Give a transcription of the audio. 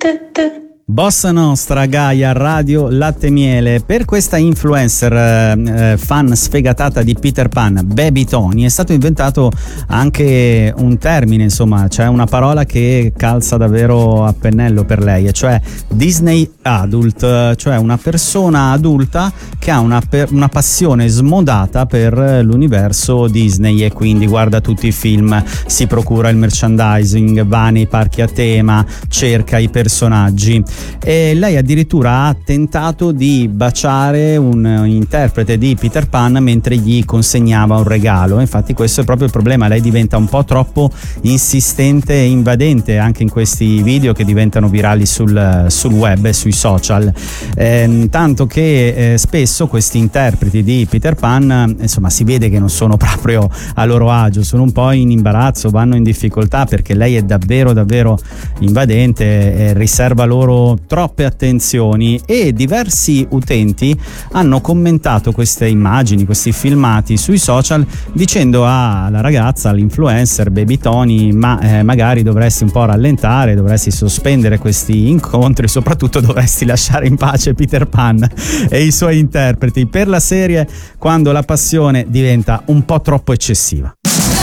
Bossa Nostra, Gaia, Radio Latte Miele. Per questa influencer fan sfegatata di Peter Pan, Baby Tony, è stato inventato anche un termine, insomma, c'è una parola che calza davvero a pennello per lei, e cioè Disney Adult, cioè una persona adulta che ha una passione smodata per l'universo Disney e quindi guarda tutti i film, si procura il merchandising, va nei parchi a tema, cerca i personaggi. E lei addirittura ha tentato di baciare un interprete di Peter Pan mentre gli consegnava un regalo. Infatti questo è proprio il problema, lei diventa un po' troppo insistente e invadente anche in questi video che diventano virali sul web e sui social, tanto che spesso questi interpreti di Peter Pan, insomma, si vede che non sono proprio a loro agio, sono un po' in imbarazzo, vanno in difficoltà perché lei è davvero invadente e riserva loro troppe attenzioni, e diversi utenti hanno commentato queste immagini, questi filmati sui social dicendo alla ragazza, all'influencer Baby Tony, ma magari dovresti un po' rallentare, dovresti sospendere questi incontri, soprattutto dovresti lasciare in pace Peter Pan e i suoi interpreti per la serie quando la passione diventa un po' troppo eccessiva.